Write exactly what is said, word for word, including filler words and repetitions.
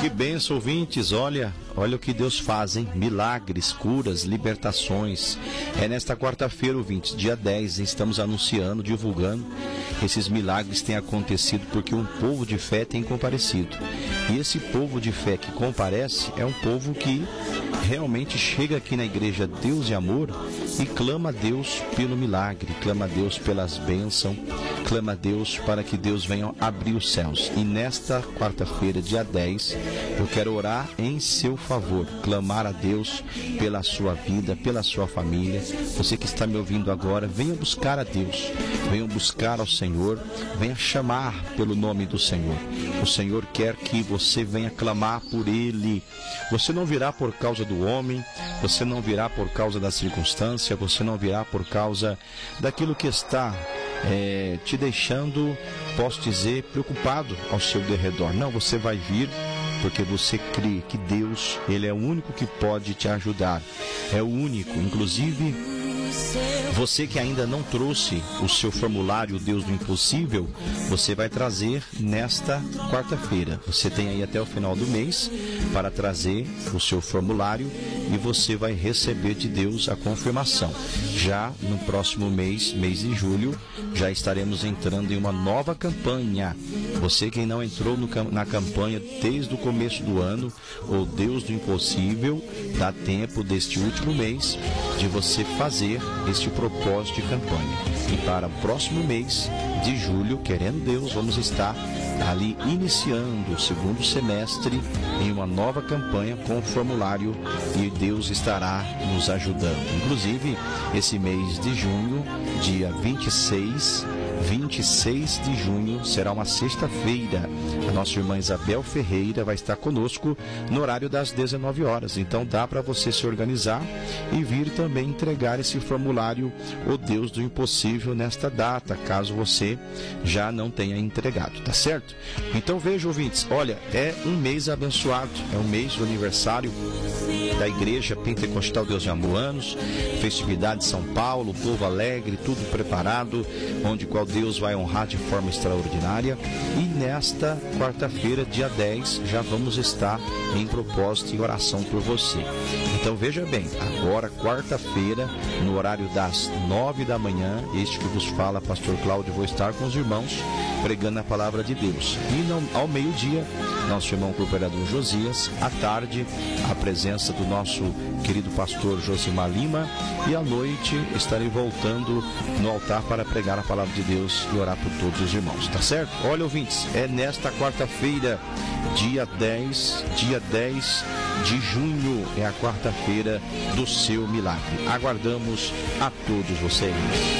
Que bênção, ouvintes. Olha, olha o que Deus faz, hein? Milagres, curas, libertações. É nesta quarta-feira, ouvintes, dia dez, estamos anunciando, divulgando. Esses milagres têm acontecido porque um povo de fé tem comparecido. E esse povo de fé que comparece é um povo que realmente chega aqui na igreja Deus e Amor e clama a Deus pelo milagre, clama a Deus pelas bênçãos, clama a Deus para que Deus venha abrir os céus. E nesta quarta-feira, dia dez, eu quero orar em seu favor, clamar a Deus pela sua vida, pela sua família. Você que está me ouvindo agora, venha buscar a Deus, venha buscar ao Senhor, venha chamar pelo nome do Senhor. O Senhor quer que você venha clamar por Ele. Você não virá por causa do homem, você não virá por causa da circunstância, você não virá por causa daquilo que está é, te deixando, posso dizer, preocupado ao seu derredor. Não, você vai vir porque você crê que Deus, Ele é o único que pode te ajudar. É o único, inclusive... Você que ainda não trouxe o seu formulário Deus do Impossível, você vai trazer nesta quarta-feira. Você tem aí até o final do mês para trazer o seu formulário e você vai receber de Deus a confirmação. Já no próximo mês, mês de julho, já estaremos entrando em uma nova campanha. Você que não entrou no, na campanha desde o começo do ano, o Deus do Impossível, dá tempo deste último mês de você fazer este propósito de campanha. E para o próximo mês de julho, querendo Deus, vamos estar ali iniciando o segundo semestre em uma nova campanha com o formulário e Deus estará nos ajudando. Inclusive, esse mês de junho, dia vinte e seis, vinte e seis de junho, será uma sexta-feira. A nossa irmã Isabel Ferreira vai estar conosco no horário das dezenove horas. Então dá para você se organizar e vir também entregar esse formulário, o Deus do Impossível, nesta data, caso você já não tenha entregado, tá certo? Então veja, ouvintes, olha, é um mês abençoado, é um mês do aniversário da Igreja Pentecostal Deus de Amor Anos, festividade de São Paulo, povo alegre, tudo preparado, onde qual Deus vai honrar de forma extraordinária. E nesta quarta-feira, dia dez, já vamos estar em propósito e oração por você. Então veja bem, agora quarta-feira, no horário das nove da manhã, este que vos fala, pastor Cláudio, vou estar com os irmãos pregando a palavra de Deus. E não, ao meio-dia, nosso irmão cooperador Josias, à tarde, a presença do nosso querido pastor Josimar Lima, e à noite estarei voltando no altar para pregar a palavra de Deus e orar por todos os irmãos, tá certo? Olha, ouvintes, é nesta quarta-feira, dia dez, dia dez de junho, é a quarta-feira do seu milagre. Aguardamos a todos vocês.